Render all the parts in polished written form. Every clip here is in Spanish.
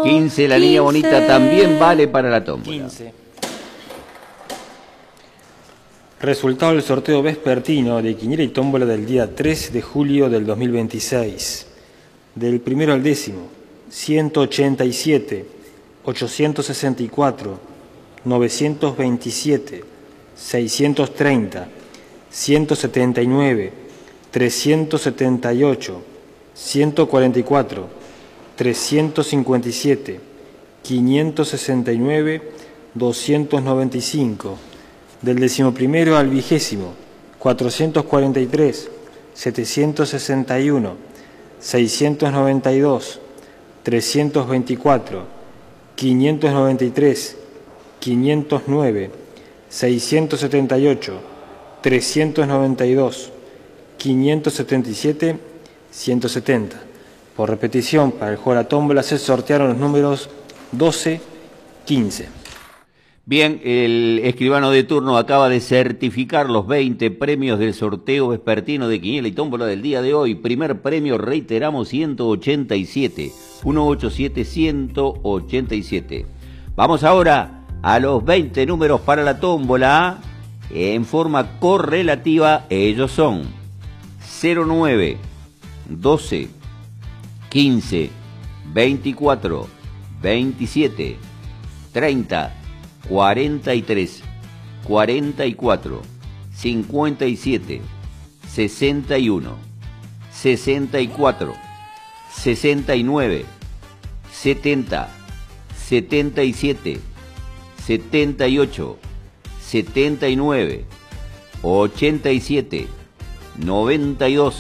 15, la niña bonita, también vale para la tómbola. 15. Resultado del sorteo vespertino de quiniela y tómbola del día 3 de julio del 2026. Del primero al décimo, 187, 864, 927, 630, 179, 378, 144, 357, 569, 295. Del 11º al 20º, 443, 761, 692, 324, 593, 509, 678, 392, 577, 170. Por repetición, para el juego de la tómbola se sortearon los números 12, 15. Bien, el escribano de turno acaba de certificar los 20 premios del sorteo vespertino de quiniela y tómbola del día de hoy. Primer premio, reiteramos, 187, 187, 187. Vamos ahora a los 20 números para la tómbola. En forma correlativa, ellos son 09, 12, 15, 24, 27, 30, 43, 44, 57, 61, 64, 69, 70, 77, 78, 79, 87, 92,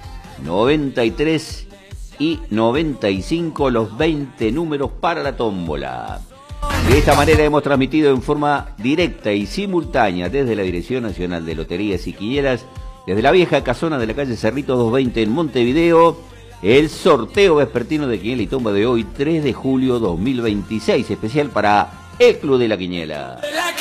93 y 95, los 20 números para la tómbola. De esta manera hemos transmitido en forma directa y simultánea desde la Dirección Nacional de Loterías y Quinielas, desde la vieja casona de la calle Cerrito 220 en Montevideo, el sorteo vespertino de quiniela y tómbola de hoy, 3 de julio 2026, especial para el Club de la Quiniela.